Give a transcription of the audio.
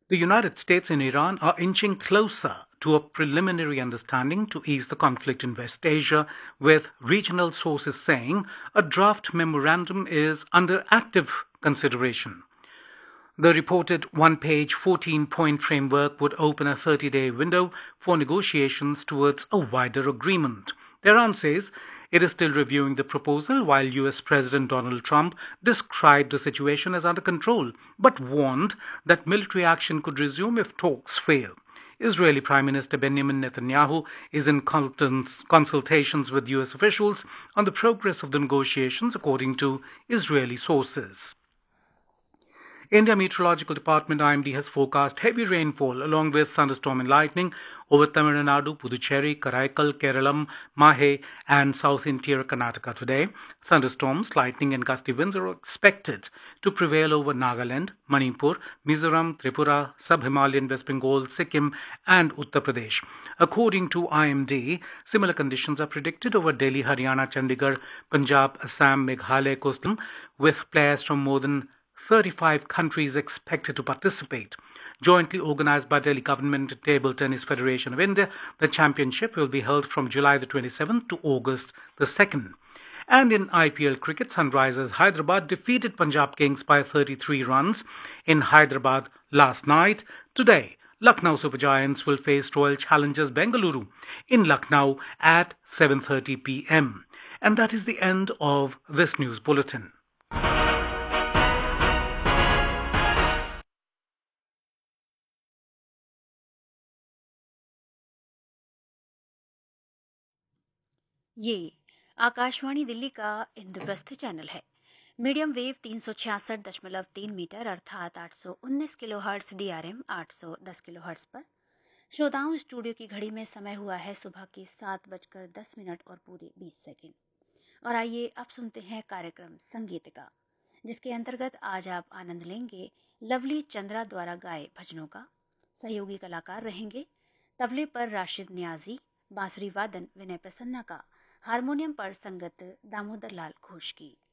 The United States and Iran are inching closer to a preliminary understanding to ease the conflict in West Asia, with regional sources saying a draft memorandum is under active consideration. The reported one-page, 14-point framework would open a 30-day window for negotiations towards a wider agreement. Tehran says it is still reviewing the proposal, while US President Donald Trump described the situation as under control, but warned that military action could resume if talks fail. Israeli Prime Minister Benjamin Netanyahu is in consultations with US officials on the progress of the negotiations, according to Israeli sources. India Meteorological Department IMD has forecast heavy rainfall along with thunderstorm and lightning over Tamil Nadu, Puducherry, Karaikal, Keralam, Mahe and South Interior Karnataka today. Thunderstorms, lightning and gusty winds are expected to prevail over Nagaland, Manipur, Mizoram, Tripura, Sub-Himalayan West Bengal, Sikkim and Uttar Pradesh. According to IMD, similar conditions are predicted over Delhi, Haryana, Chandigarh, Punjab, Assam, Meghalaya, Coastal, with players from more than 35 countries expected to participate. Jointly organized by Delhi Government and Table Tennis Federation of India, the championship will be held from July the 27th to August the 2nd. And in IPL cricket, Sunrisers Hyderabad defeated Punjab Kings by 33 runs in Hyderabad last night. Today, Lucknow Super Giants will face Royal Challengers Bengaluru in Lucknow at 7:30 p.m. And that is the end of this news bulletin. ये आकाशवाणी दिल्ली का Indraprastha channel है। Medium wave 366.3 metre अर्थात 819 kilohertz DRM 810 kilohertz पर। श्रोताओं, studio की घड़ी में समय हुआ है सुबह के 7:10 और पूरे 20 सेकंड। और आइए अब सुनते हैं कार्यक्रम संगीत का, जिसके अंतर्गत आज आप आनंद लेंगे लवली चंद्रा द्वारा गाए भजनों का। सहयोगी कलाकार रहेंगे तबले पर राशिद नियाजी, बांसुरी वादन विनय प्रसन्ना का, हारमोनियम पर संगत दामोदर लाल घोष की।